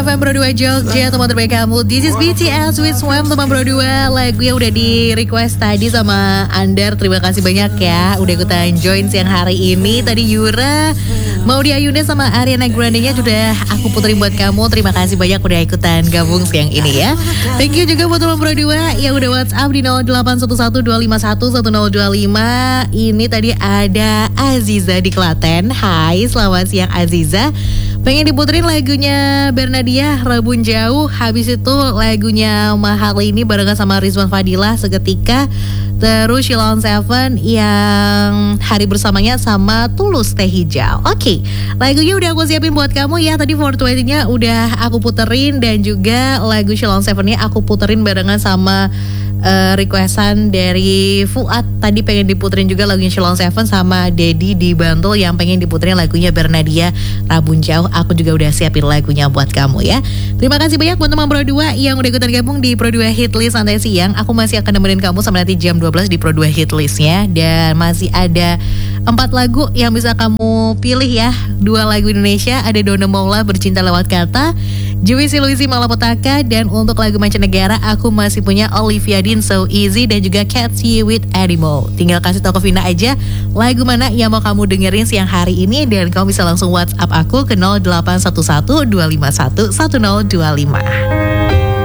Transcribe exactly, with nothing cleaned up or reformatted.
F M Pro dua Jogja, teman terbaik kamu. This is B T S with Swam, teman Pro dua. Lagu yang udah di request tadi sama Andar. Terima kasih banyak ya udah ikutan join siang hari ini. Tadi Yura, Maudy Ayunda sama Ariana Grande-nya sudah aku puterin buat kamu. Terima kasih banyak udah ikutan gabung siang ini ya. Thank you juga buat teman Pro dua yang udah WhatsApp di nol delapan satu satu dua lima satu satu nol dua lima. Ini tadi ada Aziza di Klaten. Hai, selamat siang Aziza. Pengen diputerin lagunya Bernadia, Rabun Jauh. Habis itu lagunya Mahal ini barengan sama Rizwan Fadilah, Seketika. Terus Shilon Seven yang Hari Bersamanya sama Tulus Teh Hijau. Oke, lagunya udah aku siapin buat kamu ya. Tadi four twenty-nya udah aku puterin. Dan juga lagu Shilon Seven-nya aku puterin barengan sama uh, requestan dari Fuad. Tadi pengen diputerin juga lagunya Shilon Seven sama Dedi di Bantul yang pengen diputerin lagunya Bernadia, Rabun Jauh. Aku juga udah siapin lagunya buat kamu ya. Terima kasih banyak buat teman Pro dua yang udah ikutan gabung di Pro dua Hitlist Santai Siang. Aku masih akan nemenin kamu sampai nanti jam dua belas di Pro dua Hitlistnya. Dan masih ada empat lagu yang bisa kamu pilih ya. Dua lagu Indonesia, ada Dona Maula Bercinta Lewat Kata, Juwisi Luisi Malapetaka. Dan untuk lagu mancanegara aku masih punya Olivia Dean So Easy dan juga Catchy with Animal. Tinggal kasih tau ke Vina aja lagu mana yang mau kamu dengerin siang hari ini. Dan kamu bisa langsung WhatsApp aku ke nol delapan satu satu dua lima satu satu nol dua lima.